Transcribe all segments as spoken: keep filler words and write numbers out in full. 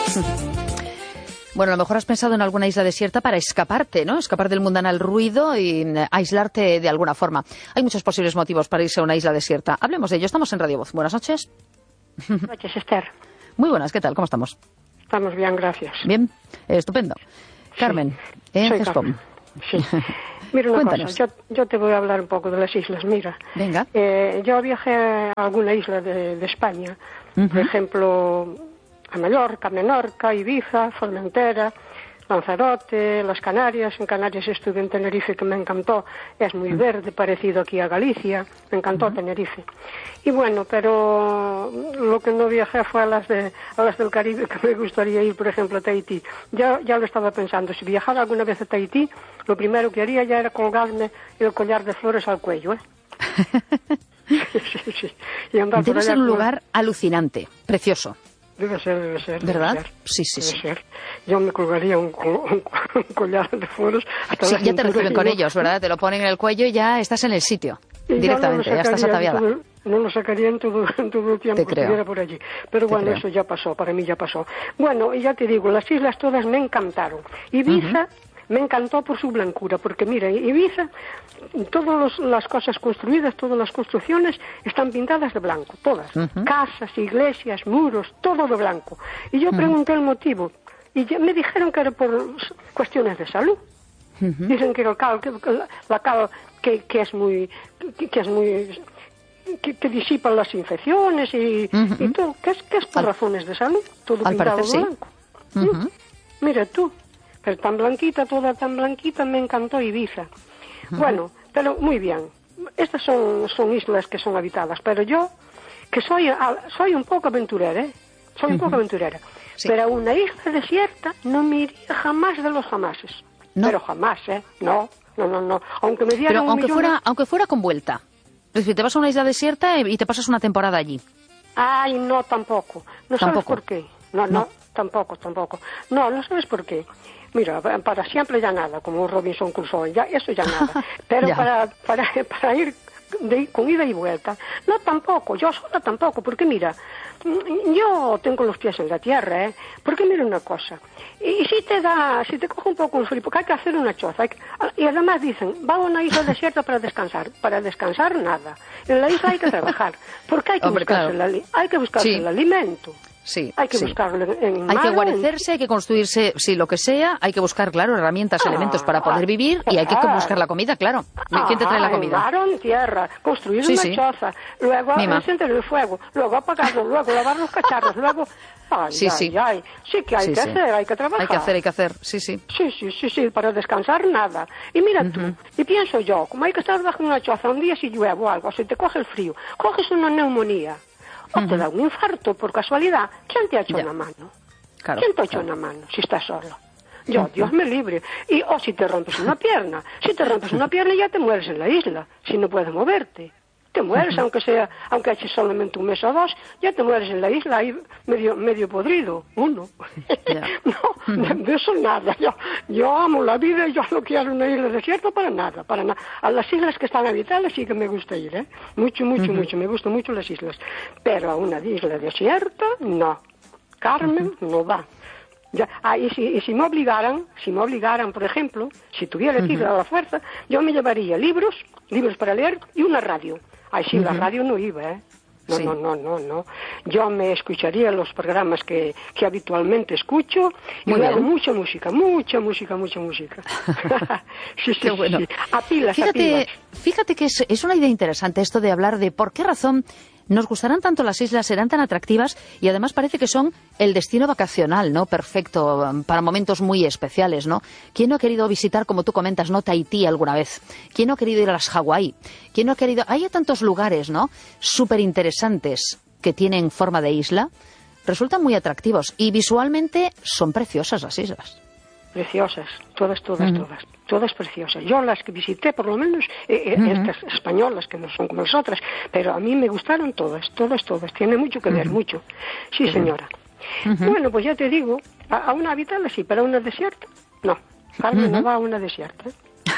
Bueno, a lo mejor has pensado en alguna isla desierta para escaparte, ¿no? Escapar del mundanal ruido y aislarte de alguna forma. Hay muchos posibles motivos para irse a una isla desierta. Hablemos de ello. Estamos en Radio Voz. Buenas noches. Buenas noches, Esther. Muy buenas. ¿Qué tal? ¿Cómo estamos? Estamos bien, gracias. Bien. Eh, estupendo. Carmen, sí, en soy Cespom. Sí. Mira una Cuéntanos. cosa, yo, yo te voy a hablar un poco de las islas. Mira, Venga. Eh, yo viajé a alguna isla de, de España, Uh-huh. por ejemplo, a Mallorca, Menorca, Ibiza, Formentera, Lanzarote, las Canarias. En Canarias estuve en Tenerife, que me encantó. Es muy verde, parecido aquí a Galicia. Me encantó uh-huh. Tenerife. Y bueno, pero lo que no viajé fue a las de a las del Caribe, que me gustaría ir, por ejemplo, a Tahití. Ya, ya lo estaba pensando. Si viajara alguna vez a Tahití, lo primero que haría ya era colgarme el collar de flores al cuello, ¿eh? sí, sí. Y andar Debe por ser allá un con- lugar alucinante, precioso. Debe ser, debe ser. ¿Verdad? Debe ser. Sí, sí, Debe sí. ser. Yo me colgaría un, col- un, un collar de flores hasta Sí, la ya te cintura reciben y con no- ellos, ¿verdad? Te lo ponen en el cuello y ya estás en el sitio. y yo Directamente, no lo ya estás sacaría en ataviada. todo- no lo sacaría en todo, en todo el tiempo Te que creo. estuviera por allí. Pero Te bueno, creo. eso ya pasó, para mí ya pasó. Bueno, y ya te digo, las islas todas me encantaron. Ibiza me encantó por su blancura, porque mira, Ibiza, todas los- las cosas construidas, todas las construcciones están pintadas de blanco, todas. Ujú. Casas, iglesias, muros, todo de blanco. Y yo pregunté el motivo, y ya me dijeron que era por s- cuestiones de salud. Ujú. Dicen que el cal, que, que la, la cal que, que es muy, que, que es muy, que, que disipa las infecciones y, Ujú. y todo, que es, que es por Al- razones de salud, todo al pintado parecer, de sí. blanco. Ujú. Mm. Mira tú, pero tan blanquita, toda tan blanquita, me encantó Ibiza. Bueno, pero muy bien. Estas son, son islas que son habitadas, pero yo, que soy, ah, soy un poco aventurera, ¿eh? Soy un poco aventurera. Sí. Pero a una isla desierta no me iría jamás de los jamases. No. Pero jamás, ¿eh? No, no, no, no. Aunque me dieran Pero un aunque millón fuera, de... aunque fuera con vuelta. Es decir, te vas a una isla desierta y te pasas una temporada allí. Ay, no, tampoco. ¿No sabes ¿Tampoco? por qué? No, no, No. tampoco, tampoco. No, no sabes por qué. Mira, para siempre ya nada, como Robinson Crusoe, ya, eso ya nada. Pero Ya. para, para, para ir de, con ida y vuelta, no tampoco, yo sola tampoco, porque mira, yo tengo los pies en la tierra, ¿eh? Porque mira una cosa, y, y si te da, si te coge un poco un frío, porque hay que hacer una choza, hay que- y además dicen, va a una isla desierta para descansar, para descansar nada, en la isla hay que trabajar, porque hay que Hombre, buscarse, claro. el, ali- hay que buscarse Sí. el alimento. Sí, Hay que sí. buscarlo en, en Hay mar que o en- guarecerse, hay que construirse, sí, lo que sea, hay que buscar, claro, herramientas, Ah, elementos para poder vivir y hay que claro. buscar la comida, claro. ¿Quién te trae la Ajá, en comida? mar o en tierra, construir Sí, una sí. choza, luego Mima. encender el fuego, luego apagarlo, luego lavar los cacharros, luego... Ay, Sí, ay, sí. ay. Sí que hay Sí, que sí. hacer, hay que trabajar. Hay que hacer, hay que hacer, sí, sí. Sí, sí, sí, sí, para descansar nada. Y mira tú, y pienso yo, como hay que estar bajo una choza un día si llueve o algo, si te coge el frío, coges una neumonía, o te da un infarto por casualidad, ¿quién te ha hecho Ya. una mano? Claro, ¿Quién te ha hecho claro. una mano si estás solo? Yo, Dios me libre. Y, o si te rompes una pierna. Si te rompes una pierna ya te mueres en la isla, si no puedes moverte. Te mueres, aunque sea, aunque eches solamente un mes o dos, ya te mueres en la isla, ahí medio, medio podrido, uno. Ya. No, de, de eso nada. Yo, yo amo la vida y yo no quiero una isla desierta para nada, para nada. A las islas que están habitadas sí que me gusta ir, ¿eh? Mucho, mucho, mucho, me gustan mucho las islas. Pero a una isla desierta, no. Carmen, no va. Ya, ah, y, si, y si me obligaran, si me obligaran, por ejemplo, si tuviera que ir a la fuerza, yo me llevaría libros, libros para leer y una radio. Ay, sí, la radio no iba, ¿eh? No, Sí. no, no, no, no. Yo me escucharía los programas que, que habitualmente escucho y Muy luego bien. mucha música, mucha música, mucha música. sí, sí, Qué sí, bueno. sí. A pilas, a Fíjate, pilas. fíjate que es, es una idea interesante esto de hablar de por qué razón nos gustarán tanto las islas, serán tan atractivas y además parece que son el destino vacacional, ¿no? Perfecto, um, para momentos muy especiales, ¿no? ¿Quién no ha querido visitar, como tú comentas, no Tahití alguna vez? ¿Quién no ha querido ir a las Hawái? ¿Quién no ha querido...? Hay tantos lugares, ¿no? Súper interesantes que tienen forma de isla, resultan muy atractivos y visualmente son preciosas las islas. Preciosas, todas, todas, Ujú. todas, todas preciosas. Yo las que visité, por lo menos, eh, eh, estas españolas, que no son como las otras, pero a mí me gustaron todas, todas, todas. Tiene mucho que ver, mucho. Sí, señora. Bueno, pues ya te digo, a, a una habitada sí, pero a una desierta, no. Carmen no va a una desierta.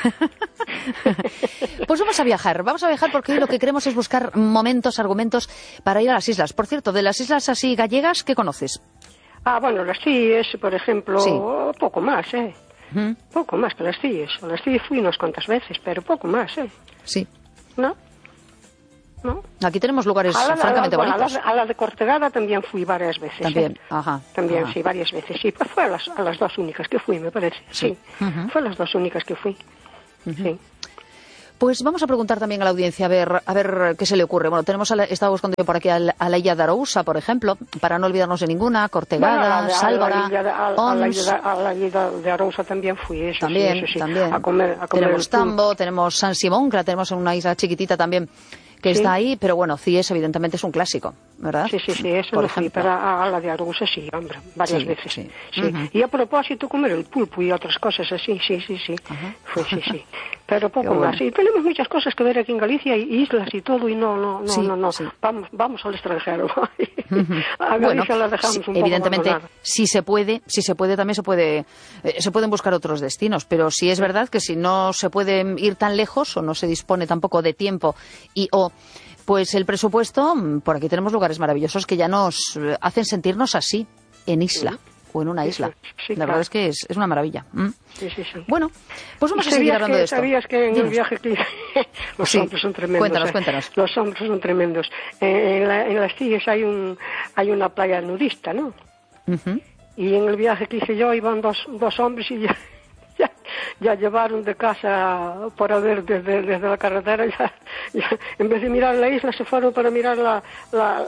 Pues vamos a viajar, vamos a viajar porque hoy lo que queremos es buscar momentos, argumentos para ir a las islas. Por cierto, de las islas así gallegas, ¿qué conoces? Ah, bueno, las Cíes, por ejemplo, Sí. poco más, ¿eh? ¿Mm? Poco más que las Cíes. A las Cíes fui unas cuantas veces, pero poco más, ¿eh? Sí. ¿No? ¿No? Aquí tenemos lugares A la, francamente a la, bonitos. A la, a la de Cortegada también fui varias veces. También, ¿eh? ajá. También, ajá. sí, varias veces. Sí, pues fue a las, a las dos únicas que fui, me parece. Sí, Sí. Uh-huh. fue a las dos únicas que fui. Uh-huh. Sí. Pues vamos a preguntar también a la audiencia a ver a ver qué se le ocurre. Bueno, tenemos a la, estaba buscando yo por aquí a la, a la Illa de Arousa, por ejemplo, para no olvidarnos de ninguna, Cortegada, bueno, Sálvora, a la Illa de Arousa también fui, eso también, sí, eso sí. también. A comer, a comer tenemos el Tambo, tenemos San Simón, que la tenemos en una isla chiquitita también, que ¿Sí? está ahí, pero bueno, Cíes evidentemente es un clásico, ¿verdad? Sí, sí, sí, eso por no fui, ejemplo. pero a, a la de Arousa sí, hombre, varias Sí, veces. sí. Sí. Uh-huh. Y a propósito, comer el pulpo y otras cosas así, sí, sí, sí. Uh-huh. Fue, sí, sí. Pero poco bueno. más. Y tenemos muchas cosas que ver aquí en Galicia, y islas y todo, y no, no, no, Sí, no, no. sí. Vamos, vamos al extranjero. Uh-huh. A Galicia Bueno, la dejamos sí, un poco evidentemente, abandonada. si se puede, si se puede también se puede, eh, se pueden buscar otros destinos, pero sí es verdad que si no se puede ir tan lejos o no se dispone tampoco de tiempo y o pues el presupuesto, por aquí tenemos lugares maravillosos que ya nos eh, hacen sentirnos así, en isla. Sí. O en una isla. Sí, sí, la claro. verdad es que es, es una maravilla. ¿Mm? Sí, sí, sí. Bueno, pues vamos a seguir hablando que, de esto. ¿Sabías que en Dinos. el viaje que los Sí. hombres son tremendos? Cuéntanos, eh. cuéntanos. Los hombres son tremendos. Eh, en, la, en las Cíes hay un hay una playa nudista, ¿no? Uh-huh. Y en el viaje que hice yo iban dos, dos hombres y ya, ya, ya llevaron de casa para ver desde, desde la carretera, ya, ya, en vez de mirar la isla se fueron para mirar la, la,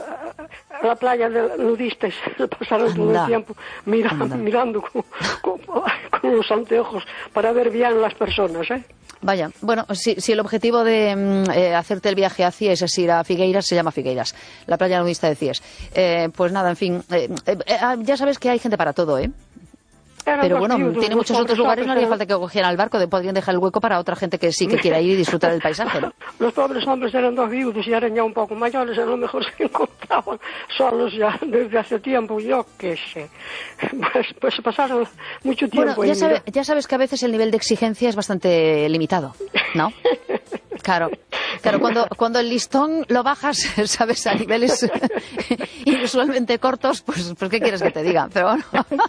la playa de nudistas, pasaron todo Anda. el tiempo mira, mirando con, con, con los anteojos para ver bien las personas, ¿eh? Vaya, bueno, si, si el objetivo de eh, hacerte el viaje a Cíes es ir a Figueiras, se llama Figueiras, la playa nudista de Cíes. Eh, pues nada, en fin, eh, eh, ya sabes que hay gente para todo, ¿eh? Eran Pero dos bueno, viudos, tiene dos muchos otros pobres lugares, no haría hombres, falta que cogieran el barco, de, podrían dejar el hueco para otra gente que sí que quiera ir y disfrutar del paisaje, ¿no? Los pobres hombres eran dos viudos y eran ya un poco mayores, a lo mejor se encontraban solos ya desde hace tiempo, yo qué sé. Pues, pues pasaron mucho tiempo. Bueno, ya, ahí, sabe, ya sabes que a veces el nivel de exigencia es bastante limitado, ¿no? Claro, claro, cuando, cuando el listón lo bajas, sabes, a niveles inusualmente cortos, pues, pues ¿qué quieres que te diga? Pero bueno,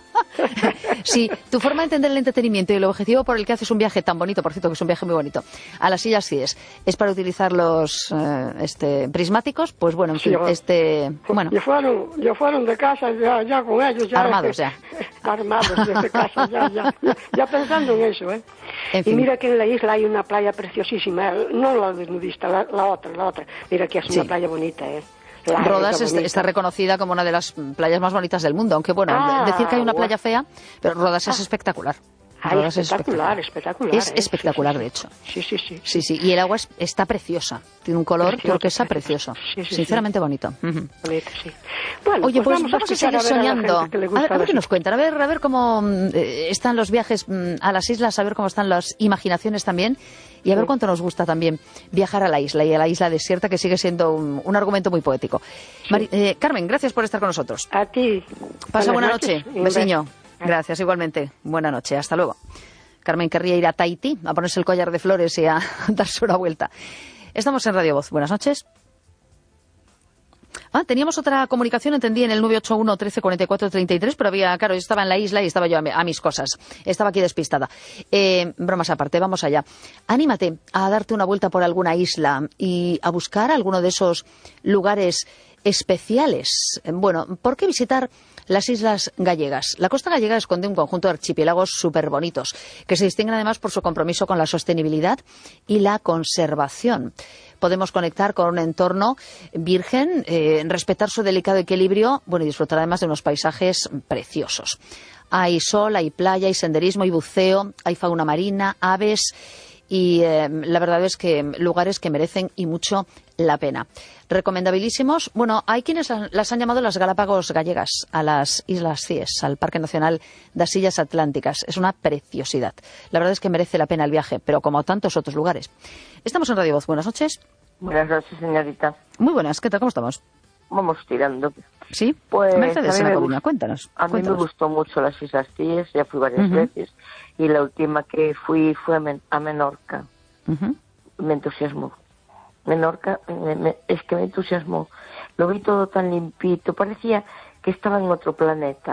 si tu forma de entender el entretenimiento y el objetivo por el que haces un viaje tan bonito, por cierto que es un viaje muy bonito, a las Islas Cíes, es para utilizar los eh, este, prismáticos, pues bueno, en fin, sí, este, bueno. Ya fueron, ya fueron de casa ya, ya con ellos. Ya, armados ya. Armados desde casa, ya, ya, ya, ya pensando en eso, ¿eh? En fin. Y mira que en la isla hay una playa preciosísima, no la de nudista, la, la otra, la otra. Mira que es una sí. playa bonita, ¿eh? La Rodas está, está reconocida como una de las playas más bonitas del mundo, aunque bueno, ah, decir que hay una bueno. playa fea, pero Rodas ah. es espectacular. Ay, espectacular, es espectacular, espectacular. Es ¿eh? espectacular, sí, sí, de hecho. Sí, sí, sí. Sí, sí. Y el agua es, está preciosa. Tiene un color precioso, turquesa precioso. Sí, sí, Sinceramente sí. bonito. Uh-huh. Bonito, sí. Bueno, Oye, pues, pues vamos a, a seguir soñando. A, ver, a ver qué nos cuentan. A ver, a ver cómo eh, están los viajes mm, a las islas, a ver cómo están las imaginaciones también. Y a ver sí. cuánto nos gusta también viajar a la isla y a la isla desierta, que sigue siendo un, un argumento muy poético. Sí. Mari, eh, Carmen, gracias por estar con nosotros. A ti. Pasa buena noche. Un besiño. Gracias, igualmente. Buena noche. Hasta luego. Carmen querría ir a Tahití a ponerse el collar de flores y a darse una vuelta. Estamos en Radio Voz. Buenas noches. Ah, teníamos otra comunicación, entendí, en el nueve ocho uno, trece, cuarenta y cuatro, treinta y tres, pero había, claro, yo estaba en la isla y estaba yo a, a mis cosas. Estaba aquí despistada. Eh, bromas aparte, vamos allá. Anímate a darte una vuelta por alguna isla y a buscar alguno de esos lugares especiales. Bueno, ¿por qué visitar las Islas Gallegas? La costa gallega esconde un conjunto de archipiélagos súper bonitos, que se distinguen además por su compromiso con la sostenibilidad y la conservación. Podemos conectar con un entorno virgen, eh, respetar su delicado equilibrio, bueno, y disfrutar además de unos paisajes preciosos. Hay sol, hay playa, hay senderismo, hay buceo, hay fauna marina, aves y eh, la verdad es que lugares que merecen y mucho la pena. Recomendabilísimos. Bueno, hay quienes las han llamado las Galápagos gallegas, a las Islas Cíes, al Parque Nacional das Illas Atlánticas. Es una preciosidad. La verdad es que merece la pena el viaje, pero como tantos otros lugares. Estamos en Radio Voz. Buenas noches. Buenas noches, señorita. Muy buenas. ¿Qué tal? ¿Cómo estamos? Vamos tirando. ¿Sí? Pues Mercedes, en La Coruña. Cuéntanos. A mí cuéntanos. me gustó mucho las Islas Cíes, ya fui varias uh-huh. veces, y la última que fui fue a, Men- a Menorca. Uh-huh. Me entusiasmó. Menorca, me, me, es que me entusiasmó. Lo vi todo tan limpito, parecía que estaba en otro planeta.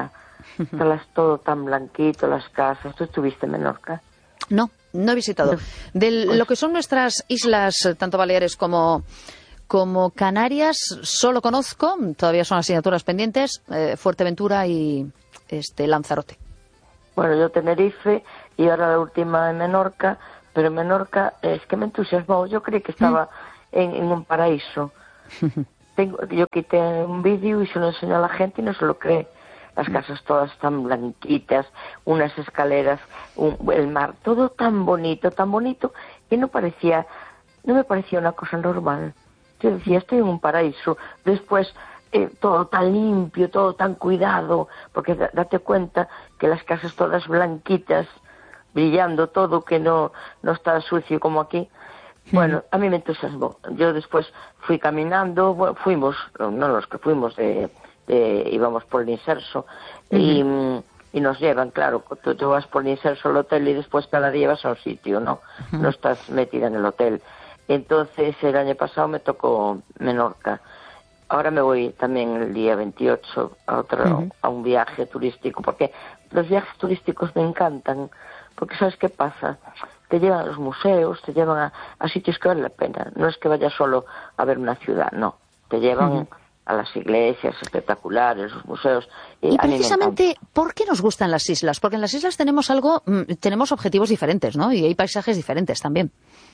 Está todo tan blanquito, las casas. ¿Tú estuviste en Menorca? No, no he visitado. De Pues- lo que son nuestras islas, tanto Baleares como, como Canarias, solo conozco, todavía son asignaturas pendientes, eh, Fuerteventura y este Lanzarote. Bueno, yo Tenerife y ahora la última en Menorca, pero en Menorca es que me entusiasmó. Yo creí que estaba mm. en, en un paraíso. Tengo, yo quité un vídeo y se lo enseño a la gente y no se lo cree. Las casas todas tan blanquitas, unas escaleras, un, el mar, todo tan bonito, tan bonito, que no parecía, no me parecía una cosa normal. Yo decía, estoy en un paraíso. Después, eh, todo tan limpio, todo tan cuidado, porque d- date cuenta que las casas todas blanquitas, brillando todo, que no, no está sucio como aquí. Bueno, a mí me entusiasmó. Yo después fui caminando, bueno, fuimos, no los que fuimos, de, de, íbamos por el Inserso, uh-huh. y, y nos llevan, claro, tú, tú vas por el Inserso al hotel y después cada día vas a un sitio, ¿no? Uh-huh. No estás metida en el hotel. Entonces, el año pasado me tocó Menorca. Ahora me voy también el día veintiocho a otro, uh-huh. a un viaje turístico, porque los viajes turísticos me encantan, porque ¿sabes qué pasa? Te llevan a los museos, te llevan a, a sitios que valen la pena. No es que vayas solo a ver una ciudad, no. Te llevan uh-huh. a las iglesias espectaculares, los museos. Y, y precisamente, ¿por qué nos gustan las islas? Porque en las islas tenemos algo, tenemos objetivos diferentes, ¿no? Y hay paisajes diferentes también.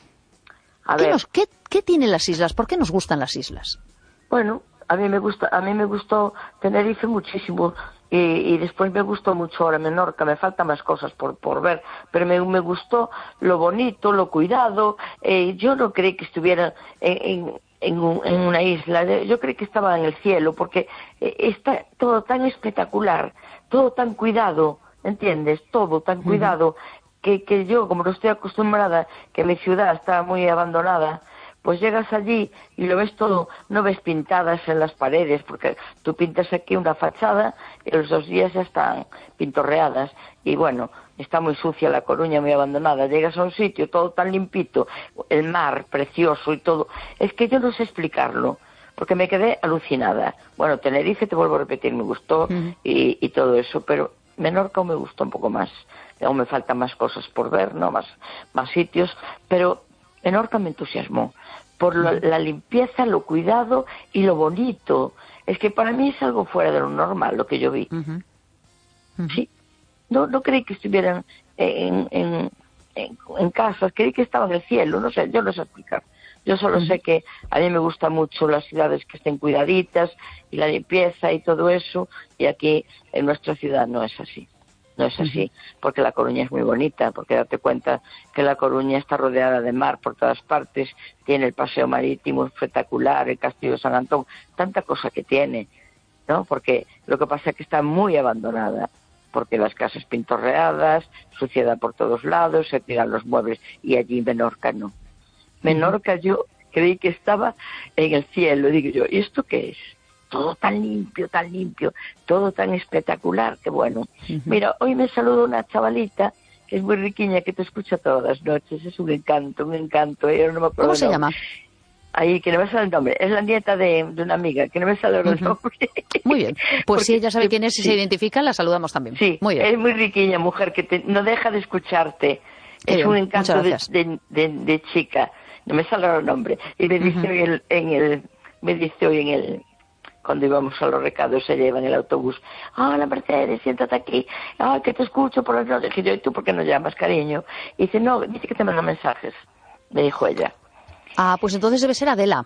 A ¿Qué, ver. nos, qué, ¿Qué tienen las islas? ¿Por qué nos gustan las islas? Bueno, a mí me gusta, a mí me gustó Tenerife muchísimo. Y, y después me gustó mucho ahora Menorca, me faltan más cosas por, por ver, pero me, me gustó lo bonito, lo cuidado. Eh, yo no creí que estuviera en, en, en, un, en una isla, yo creí que estaba en el cielo, porque eh, está todo tan espectacular, todo tan cuidado, ¿entiendes? Todo tan cuidado, uh-huh. que, que yo, como no estoy acostumbrada, que mi ciudad está muy abandonada, pues llegas allí y lo ves todo, no ves pintadas en las paredes, porque tú pintas aquí una fachada y los dos días ya están pintorreadas. Y bueno, está muy sucia La Coruña, muy abandonada. Llegas a un sitio todo tan limpito, el mar precioso y todo. Es que yo no sé explicarlo, porque me quedé alucinada. Bueno, Tenerife, te vuelvo a repetir, me gustó uh-huh. y, y todo eso, pero Menorca me gustó un poco más. Aún me faltan más cosas por ver, ¿no? Más, más sitios, pero Menorca me entusiasmó por lo, la limpieza, lo cuidado y lo bonito. Es que para mí es algo fuera de lo normal lo que yo vi. Uh-huh. Uh-huh. Sí, no, no creí que estuvieran en, en, en, en casas, creí que estaban en el cielo, no sé, yo no sé explicar. Yo solo uh-huh. sé que a mí me gustan mucho las ciudades que estén cuidaditas y la limpieza y todo eso, y aquí en nuestra ciudad no es así. No es así, porque La Coruña es muy bonita, porque date cuenta que La Coruña está rodeada de mar por todas partes, tiene el paseo marítimo espectacular, el Castillo de San Antón, tanta cosa que tiene, ¿no? Porque lo que pasa es que está muy abandonada, porque las casas pintorreadas, suciedad por todos lados, se tiran los muebles, y allí Menorca no. Menorca yo creí que estaba en el cielo, digo yo, ¿y esto qué es? Todo tan limpio, tan limpio, todo tan espectacular, que bueno. Uh-huh. Mira, hoy me saludó una chavalita que es muy riquiña, que te escucha todas las noches, es un encanto, un encanto. Yo no me acuerdo. ¿Cómo se llama? Ahí, que no me sale el nombre, es la nieta de, de una amiga, que no me sale el uh-huh. nombre. Muy bien, pues porque, si ella sabe quién es y sí. se identifica, la saludamos también. Sí, muy bien. Es muy riquiña, mujer, que te, no deja de escucharte. Qué es bien. Un encanto de, de, de, de chica, no me sale el nombre. Y me dice uh-huh. hoy el, en el, me dice hoy en el... cuando íbamos a los recados, se lleva en el autobús. Hola, Mercedes, siéntate aquí. Ay, que te escucho por las noches. Dije yo, ¿y tú por qué no llamas, cariño? Y dice, no, dice que te manda mensajes, me dijo ella. Ah, pues entonces debe ser Adela.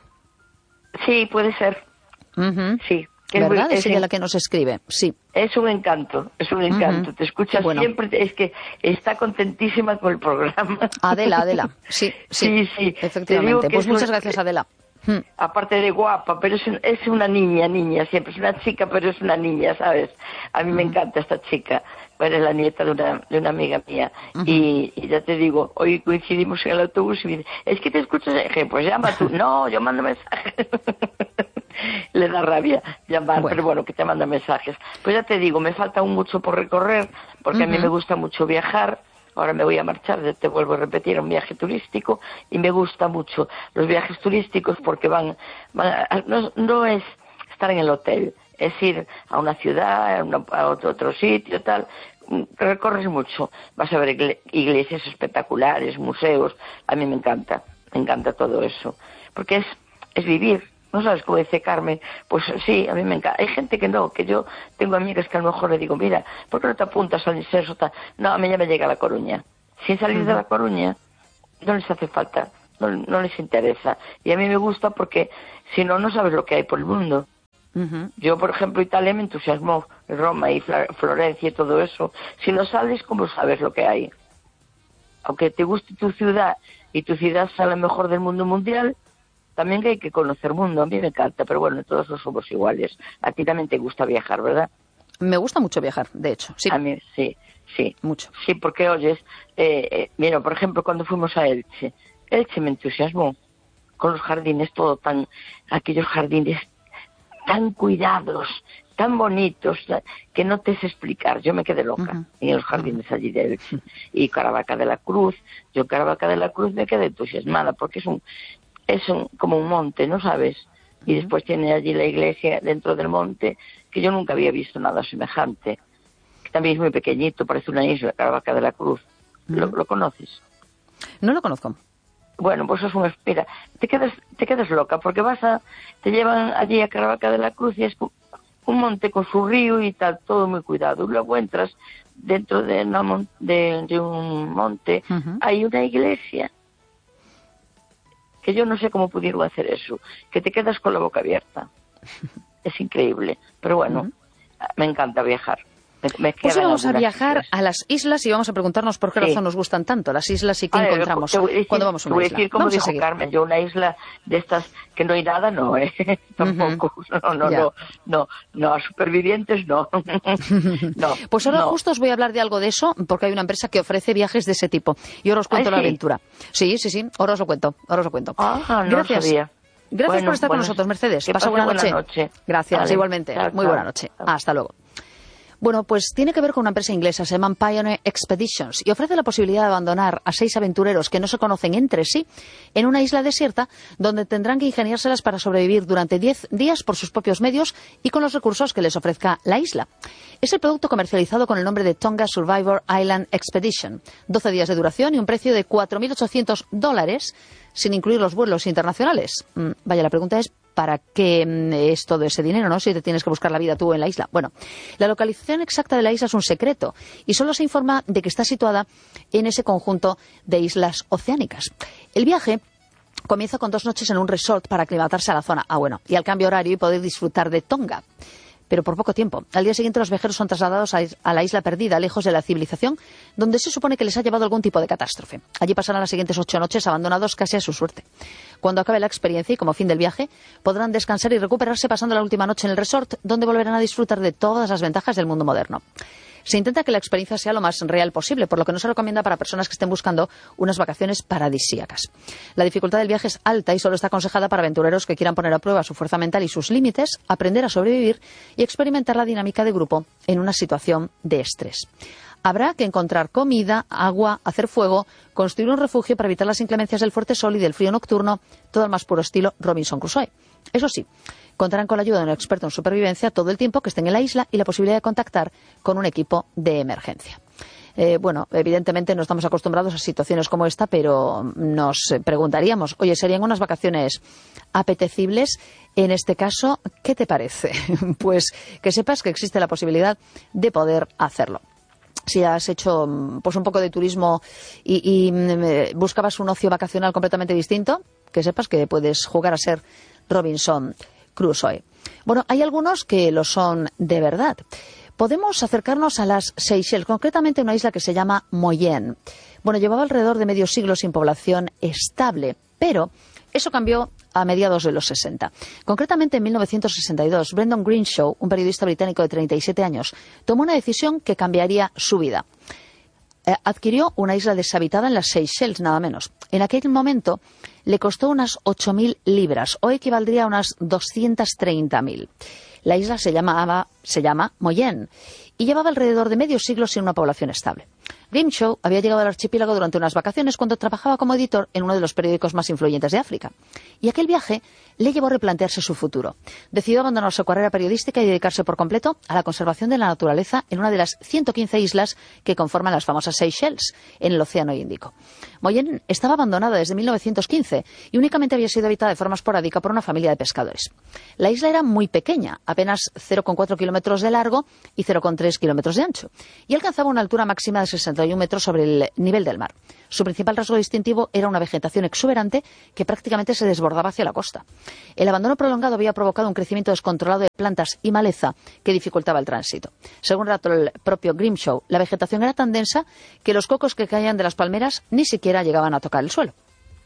Sí, puede ser. Uh-huh. Sí. Que ¿verdad? Es, es ella en... la que nos escribe, sí. Es un encanto, es un encanto. Uh-huh. Te escuchas bueno. siempre, es que está contentísima con el programa. Adela, Adela, sí, sí, sí, sí. Efectivamente. Pues muchas un... gracias, Adela. Hmm. Aparte de guapa, pero es, un, es una niña, niña, siempre es una chica, pero es una niña, ¿sabes? A mí uh-huh. me encanta esta chica, pero es la nieta de una, de una amiga mía. Uh-huh. Y, y ya te digo, hoy coincidimos en el autobús y me dice, es que te escuchas, dije, pues llama tú. No, yo mando mensajes. Le da rabia llamar, bueno. pero bueno, que te manda mensajes. Pues ya te digo, me falta aún mucho por recorrer, porque uh-huh. a mí me gusta mucho viajar. Ahora me voy a marchar, te vuelvo a repetir, un viaje turístico, y me gusta mucho los viajes turísticos porque van, van a, no, no es estar en el hotel, es ir a una ciudad, a, una, a otro, otro sitio, tal. Recorres mucho, vas a ver iglesias espectaculares, museos. A mí me encanta, me encanta todo eso, porque es, es vivir. No sabes cómo dice Carmen, pues sí, a mí me encanta. Hay gente que no, que yo tengo amigas que a lo mejor le digo, mira, ¿por qué no te apuntas al incenso? No, a mí ya me llega a La Coruña. Sin salir uh-huh. de La Coruña, no les hace falta, no, no les interesa. Y a mí me gusta porque si no, no sabes lo que hay por el mundo. Uh-huh. Yo, por ejemplo, Italia me entusiasmó, Roma y Florencia y todo eso. Si no sales, ¿cómo sabes lo que hay? Aunque te guste tu ciudad y tu ciudad sea la mejor del mundo mundial, también hay que conocer mundo. A mí me encanta, pero bueno, todos no somos iguales. A ti también te gusta viajar, ¿verdad? Me gusta mucho viajar, de hecho, sí. A mí, sí, sí. Mucho. Sí, porque, oyes, eh, eh, mira, por ejemplo, cuando fuimos a Elche, Elche me entusiasmó con los jardines, todo tan, aquellos jardines tan cuidados, tan bonitos, que no te sé explicar. Yo me quedé loca uh-huh. en los jardines allí de Elche. Y Caravaca de la Cruz, yo en Caravaca de la Cruz me quedé entusiasmada, porque es un, es un, como un monte, ¿no sabes? Y uh-huh. después tiene allí la iglesia dentro del monte, que yo nunca había visto nada semejante. Que también es muy pequeñito, parece una isla, Caravaca de la Cruz. Uh-huh. ¿Lo, ¿Lo conoces? No lo conozco. Bueno, pues es un... Mira, te quedas, te quedas loca, porque vas a... Te llevan allí a Caravaca de la Cruz y es un monte con su río y tal, todo muy cuidado. Y luego entras dentro de, una, de, de un monte, uh-huh. hay una iglesia, que yo no sé cómo pudieron hacer eso, que te quedas con la boca abierta. Es increíble, pero bueno, uh-huh. me encanta viajar. Me, me pues vamos a viajar islas. a las islas y vamos a preguntarnos por qué sí. razón nos gustan tanto las islas y qué a encontramos ver, decir, cuando vamos a una isla. Te voy a decir como dijo Carmen, yo una isla de estas que no hay nada, no, ¿eh? Tampoco, uh-huh. no, no, no, no, no, a supervivientes no. no pues ahora no. justo os voy a hablar de algo de eso, porque hay una empresa que ofrece viajes de ese tipo. Y ahora os cuento Ay, la sí. aventura. Sí, sí, sí, ahora os lo cuento, ahora os lo cuento. Ah, no Gracias. Sabía. Gracias bueno, por estar bueno, con nosotros, Mercedes. Pasa buena noche. buena noche. Gracias, vale. igualmente. Chao, Muy chao. buena noche. Chao. Hasta luego. Bueno, pues tiene que ver con una empresa inglesa, se llaman Pioneer Expeditions, y ofrece la posibilidad de abandonar a seis aventureros que no se conocen entre sí en una isla desierta donde tendrán que ingeniárselas para sobrevivir durante diez días por sus propios medios y con los recursos que les ofrezca la isla. Es el producto comercializado con el nombre de Tonga Survivor Island Expedition. doce días de duración y un precio de cuatro mil ochocientos dólares, sin incluir los vuelos internacionales. Mm, vaya, la pregunta es, ¿para qué es todo ese dinero, no? Si te tienes que buscar la vida tú en la isla. Bueno, la localización exacta de la isla es un secreto y solo se informa de que está situada en ese conjunto de islas oceánicas. El viaje comienza con dos noches en un resort para aclimatarse a la zona. Ah, bueno, y al cambio horario y poder disfrutar de Tonga. Pero por poco tiempo. Al día siguiente los viajeros son trasladados a la isla perdida, lejos de la civilización, donde se supone que les ha llevado algún tipo de catástrofe. Allí pasarán las siguientes ocho noches abandonados casi a su suerte. Cuando acabe la experiencia y como fin del viaje, podrán descansar y recuperarse pasando la última noche en el resort, donde volverán a disfrutar de todas las ventajas del mundo moderno. Se intenta que la experiencia sea lo más real posible, por lo que no se recomienda para personas que estén buscando unas vacaciones paradisíacas. La dificultad del viaje es alta y solo está aconsejada para aventureros que quieran poner a prueba su fuerza mental y sus límites, aprender a sobrevivir y experimentar la dinámica de grupo en una situación de estrés. Habrá que encontrar comida, agua, hacer fuego, construir un refugio para evitar las inclemencias del fuerte sol y del frío nocturno, todo al más puro estilo Robinson Crusoe. Eso sí, contarán con la ayuda de un experto en supervivencia todo el tiempo que estén en la isla y la posibilidad de contactar con un equipo de emergencia. Eh, bueno, evidentemente no estamos acostumbrados a situaciones como esta, pero nos preguntaríamos, oye, ¿serían unas vacaciones apetecibles? En este caso, ¿qué te parece? Pues que sepas que existe la posibilidad de poder hacerlo. Si has hecho pues un poco de turismo y, y buscabas un ocio vacacional completamente distinto, que sepas que puedes jugar a ser Robinson Crusoe. Bueno, hay algunos que lo son de verdad. Podemos acercarnos a las Seychelles, concretamente una isla que se llama Moyen. Bueno, llevaba alrededor de medio siglo sin población estable, pero eso cambió a mediados de los sesenta. Concretamente en mil novecientos sesenta y dos, Brendan Greenshaw, un periodista británico de treinta y siete años, tomó una decisión que cambiaría su vida. Eh, adquirió una isla deshabitada en las Seychelles, nada menos. En aquel momento le costó unas ocho mil libras, o equivaldría a unas doscientas treinta mil. La isla se llamaba, se llama Moyen y llevaba alrededor de medio siglo sin una población estable. Grimshaw había llegado al archipiélago durante unas vacaciones cuando trabajaba como editor en uno de los periódicos más influyentes de África. Y aquel viaje le llevó a replantearse su futuro. Decidió abandonar su carrera periodística y dedicarse por completo a la conservación de la naturaleza en una de las ciento quince islas que conforman las famosas Seychelles, en el Océano Índico. Moyenne estaba abandonada desde mil novecientos quince y únicamente había sido habitada de forma esporádica por una familia de pescadores. La isla era muy pequeña, apenas cero coma cuatro kilómetros de largo y cero coma tres kilómetros de ancho, y alcanzaba una altura máxima de sesenta y un metros sobre el nivel del mar. Su principal rasgo distintivo era una vegetación exuberante que prácticamente se desbordaba hacia la costa. El abandono prolongado había provocado un crecimiento descontrolado de plantas y maleza que dificultaba el tránsito. Según relató el propio Grimshaw, la vegetación era tan densa que los cocos que caían de las palmeras ni siquiera llegaban a tocar el suelo.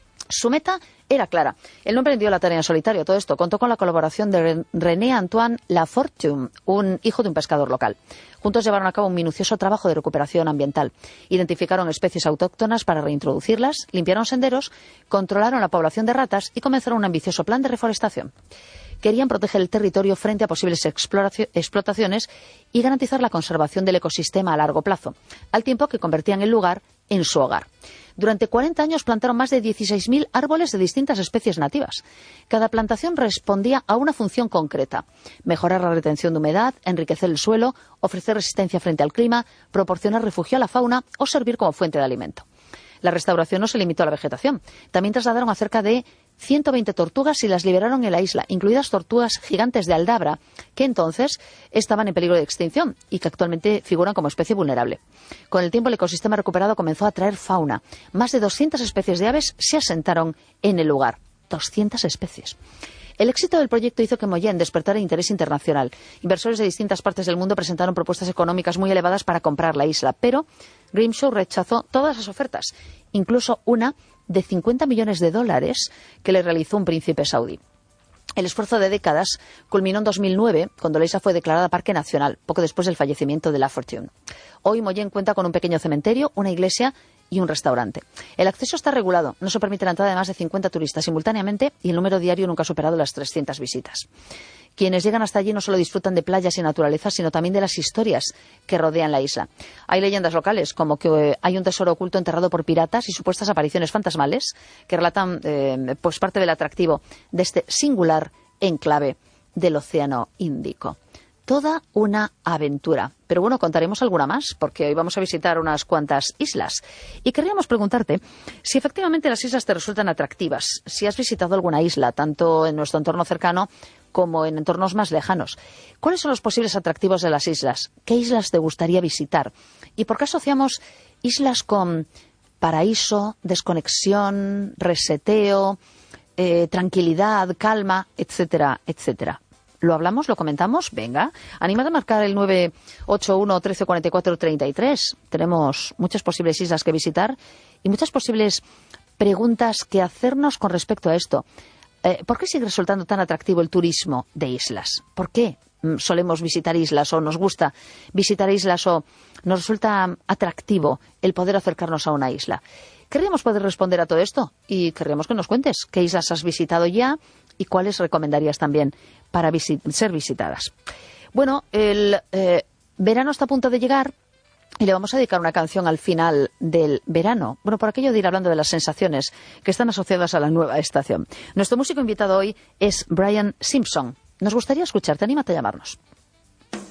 Su meta era clara. El no emprendió la tarea en solitario. Todo esto contó con la colaboración de René Antoine Lafortune, un hijo de un pescador local. Juntos llevaron a cabo un minucioso trabajo de recuperación ambiental. Identificaron especies autóctonas para reintroducirlas, limpiaron senderos, controlaron la población de ratas y comenzaron un ambicioso plan de reforestación. Querían proteger el territorio frente a posibles explotaciones y garantizar la conservación del ecosistema a largo plazo, al tiempo que convertían el lugar en su hogar. Durante cuarenta años plantaron más de dieciséis mil árboles de distintas especies nativas. Cada plantación respondía a una función concreta: mejorar la retención de humedad, enriquecer el suelo, ofrecer resistencia frente al clima, proporcionar refugio a la fauna o servir como fuente de alimento. La restauración no se limitó a la vegetación. También trasladaron a cerca de ciento veinte tortugas y las liberaron en la isla, incluidas tortugas gigantes de Aldabra, que entonces estaban en peligro de extinción y que actualmente figuran como especie vulnerable. Con el tiempo, el ecosistema recuperado comenzó a atraer fauna. Más de doscientas especies de aves se asentaron en el lugar. doscientas especies. El éxito del proyecto hizo que Moyenne despertara interés internacional. Inversores de distintas partes del mundo presentaron propuestas económicas muy elevadas para comprar la isla, pero Grimshaw rechazó todas las ofertas, incluso una de cincuenta millones de dólares que le realizó un príncipe saudí. El esfuerzo de décadas culminó en dos mil nueve, cuando la isla fue declarada Parque Nacional, poco después del fallecimiento de Lafortune. Hoy Moyenne cuenta con un pequeño cementerio, una iglesia y un restaurante. El acceso está regulado, no se permite la entrada de más de cincuenta turistas simultáneamente y el número diario nunca ha superado las trescientas visitas. Quienes llegan hasta allí no solo disfrutan de playas y naturaleza, sino también de las historias que rodean la isla. Hay leyendas locales, como que eh, hay un tesoro oculto enterrado por piratas y supuestas apariciones fantasmales que relatan eh, pues parte del atractivo de este singular enclave del Océano Índico. Toda una aventura. Pero bueno, contaremos alguna más, porque hoy vamos a visitar unas cuantas islas. Y querríamos preguntarte si efectivamente las islas te resultan atractivas, si has visitado alguna isla, tanto en nuestro entorno cercano como en entornos más lejanos. ¿Cuáles son los posibles atractivos de las islas? ¿Qué islas te gustaría visitar? ¿Y por qué asociamos islas con paraíso, desconexión, reseteo, eh, tranquilidad, calma, etcétera, etcétera? ¿Lo hablamos? ¿Lo comentamos? Venga, animad a marcar el nueve ocho uno, trece cuarenta y cuatro, treinta y tres. Tenemos muchas posibles islas que visitar y muchas posibles preguntas que hacernos con respecto a esto. Eh, ¿Por qué sigue resultando tan atractivo el turismo de islas? ¿Por qué solemos visitar islas o nos gusta visitar islas o nos resulta atractivo el poder acercarnos a una isla? Querríamos poder responder a todo esto y querríamos que nos cuentes qué islas has visitado ya y cuáles recomendarías también para visit- ser visitadas. Bueno, el eh, verano está a punto de llegar y le vamos a dedicar una canción al final del verano. Bueno, por aquello de ir hablando de las sensaciones que están asociadas a la nueva estación. Nuestro músico invitado hoy es Brian Simpson. Nos gustaría escucharte. Anímate a llamarnos.